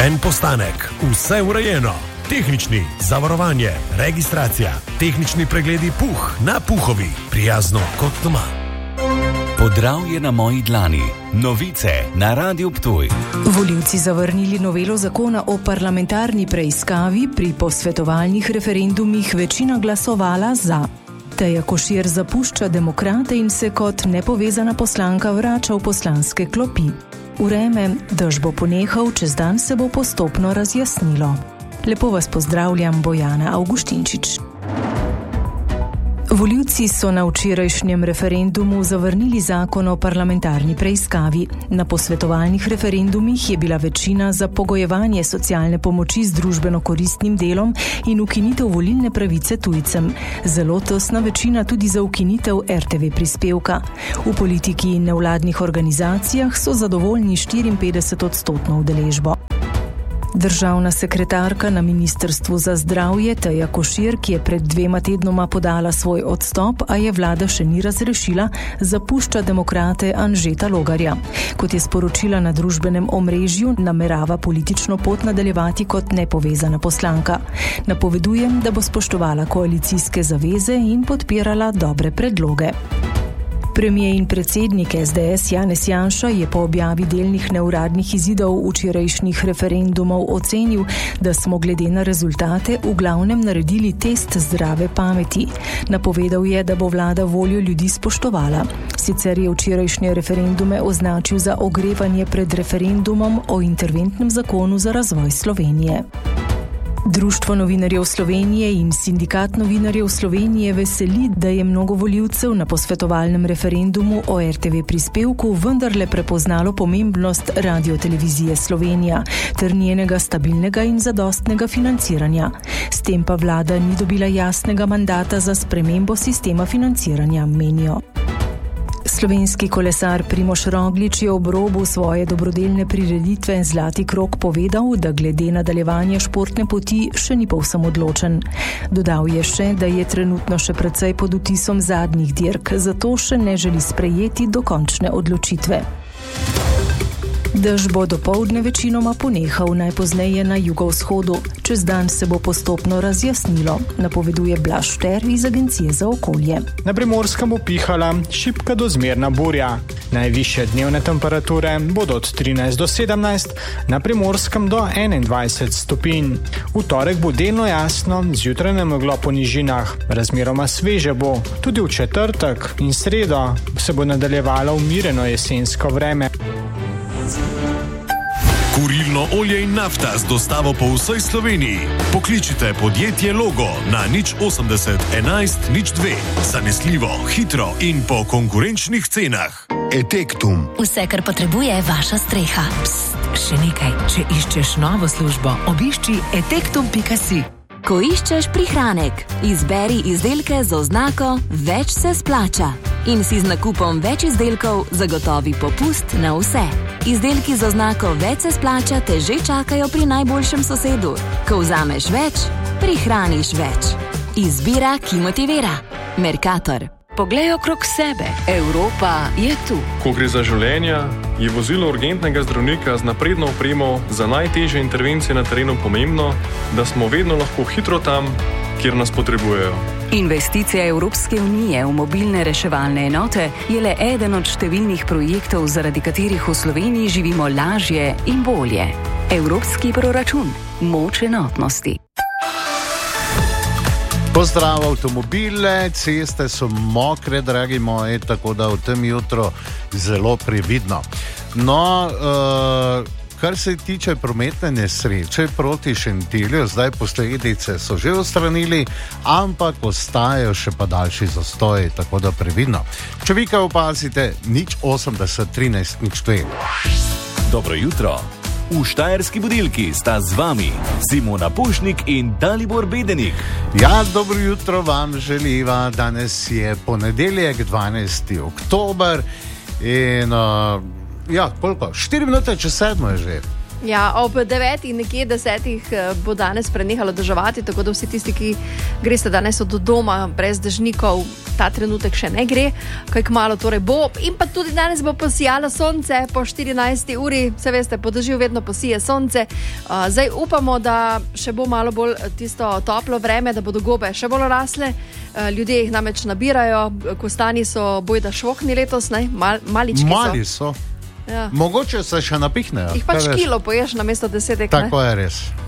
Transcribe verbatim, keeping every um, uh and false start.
En postanek, vse urejeno. Tehnični, zavarovanje, registracija, tehnični pregledi puh na Puhovi, prijazno kot doma. Podravje na moji dlani, novice na Radiu Ptuj. Volivci zavrnili novelo zakona o parlamentarni preiskavi, pri posvetovalnih referendumih večina glasovala za. Teja Košir zapušča Demokrate in se kot nepovezana poslanka vrača v poslanske klopi. Vreme, dež bo ponehal, čez dan se bo postopno razjasnilo. Lepo vas pozdravljam, Bojana Avguštinčič. Volivci so na včerajšnjem referendumu zavrnili zakon o parlamentarni preiskavi. Na posvetovalnih referendumih je bila večina za pogojevanje socialne pomoči z družbeno koristnim delom in ukinitev volilne pravice tujcem. Zelo tesna večina tudi za ukinitev er te ve prispevka. V politiki in nevladnih organizacijah so zadovoljni štiriinpetdeset odstotno udeležbo. Državna sekretarka na Ministrstvu za zdravje Teja Košir, ki je pred dvema tednoma podala svoj odstop, a je vlada še ni razrešila, zapušča Demokrate Anžeta Logarja. Kot je sporočila na družbenem omrežju, namerava politično pot nadaljevati kot nepovezana poslanka. Napovedujem, da bo spoštovala koalicijske zaveze in podpirala dobre predloge. Premijer in predsednik es de es Janez Janša je po objavi delnih neuradnih izidov včerajšnjih referendumov ocenil, da smo glede na rezultate v glavnem naredili test zdrave pameti. Napovedal je, da bo vlada voljo ljudi spoštovala. Sicer je včerajšnje referendume označil za ogrevanje pred referendumom o interventnem zakonu za razvoj Slovenije. Društvo novinarjev Slovenije in Sindikat novinarjev Slovenije veseli, da je mnogo volivcev na posvetovalnem referendumu o er te ve prispevku vendarle prepoznalo pomembnost Radiotelevizije Slovenija ter njenega stabilnega in zadostnega financiranja. S tem pa vlada ni dobila jasnega mandata za spremembo sistema financiranja, menijo. Slovenski kolesar Primož Roglič je ob robu svoje dobrodelne prireditve Zlati krog povedal, da glede nadaljevanja športne poti še ni povsem odločen. Dodal je še, da je trenutno še precej pod vtisom zadnjih dirk, zato še ne želi sprejeti dokončne odločitve. Dež bo dopoldne večinoma ponehal, najpozneje na jugovzhodu. Čez dan se bo postopno razjasnilo, napoveduje Blaž Šter iz Agencije za okolje. Na Primorskem bo pihala šibka do zmerna burja. Najvišje dnevne temperature bodo od trinajst do sedemnajst, na Primorskem do enaindvajset stopinj. V torek bo delno jasno, zjutraj nameglo po nižinah. Razmeroma sveže bo. Tudi v četrtek in sredo se bo nadaljevalo umireno jesensko vreme. Kurilno olje in nafta z dostavo po vsej Sloveniji. Pokličite podjetje Logo na nič osemdeset enajst nič dve. Zanesljivo, hitro in po konkurenčnih cenah. Etektum. Vse, kar potrebuje vaša streha. Psst, še nekaj. Če iščeš novo službo, obišči etektum pika si. Ko iščeš prihranek, izberi izdelke z oznako Več se splača in si z nakupom več izdelkov zagotovi popust na vse. Izdelki z oznako Več se splača te že čakajo pri najboljšem sosedu. Ko vzameš več, prihraniš več. Izbira, ki motivira. Mercator. Poglej okrog sebe. Evropa je tu. Ko gre za življenja, je vozilo urgentnega zdravnika z napredno opremo za najtežje intervencije na terenu pomembno, da smo vedno lahko hitro tam, kjer nas potrebujejo. Investicija Evropske unije v mobilne reševalne enote je le eden od številnih projektov, zaradi katerih v Sloveniji živimo lažje in bolje. Evropski proračun. Moč enotnosti. Pozdrav, avtomobile, ceste so mokre, dragi moji, tako da v tem jutro zelo previdno. No, uh, kar se tiče prometne nesreče proti Šentilju, zdaj posledice so že odstranili, ampak ostajajo še pa daljši zastoji, tako da previdno. Če vi kaj opazite, nič osemdeset trinajst nič dve. Dobro jutro. V Štajerski budilki sta z vami Simona Pušnik in Dalibor Bedenik. Ja, dobro jutro vam želiva. Danes je ponedeljek, dvanajsti oktober in uh, ja, koliko? štiri minute čez sedmo je že. Ja, ob devetih in nekje desetih bo danes prenehalo deževati, tako da vsi tisti, ki greste danes od doma brez dežnikov, ta trenutek še ne gre, kaj kmalu torej bo. In pa tudi danes bo posijalo sonce po štirinajsti uri, se veste, po dežju vedno posije sonce. Zdaj upamo, da še bo malo bolj tisto toplo vreme, da bodo gobe še bolj rasle. Ljudje jih namreč nabirajo, kostani so bojda švokni letos, ne? Mal, malički so. Mali so. Ja. Mogoče se še napihnejo. Jih pač kilo poješ na mesto desetek. Tako je res.